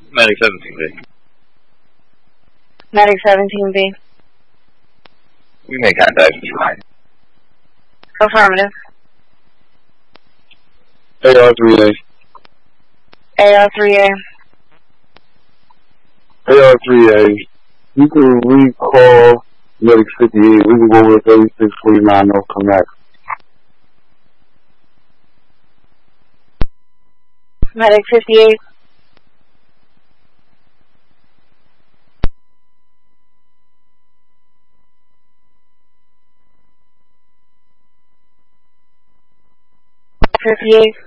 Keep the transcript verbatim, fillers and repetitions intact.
Medic seventeen B. Medic seventeen B. We make contact. Affirmative. A R three A. A R three A. A R three A. You can recall Medic fifty-eight. We can go with thirty-six forty-nine North Connect. Medic fifty-eight. fifty-eight.